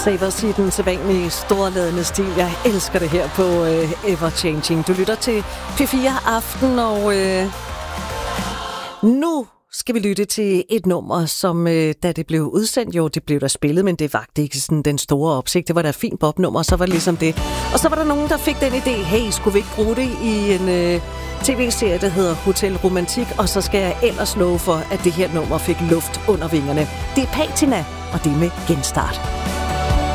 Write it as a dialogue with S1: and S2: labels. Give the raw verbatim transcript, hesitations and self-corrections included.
S1: Savers i den sædvanlige storladende stil. Jeg elsker det her på uh, Ever Changing. Du lytter til P fire Aften, og uh, nu skal vi lytte til et nummer, som uh, da det blev udsendt, jo, det blev der spillet, men det vagte ikke sådan den store opsigt. Det var da et fint popnummer, så var det ligesom det. Og så var der nogen, der fik den idé, hey, skulle vi ikke bruge det i en uh, tv-serie, der hedder Hotel Romantik, og så skal jeg ellers love for, at det her nummer fik luft under vingerne. Det er Patina, og det er med Genstart.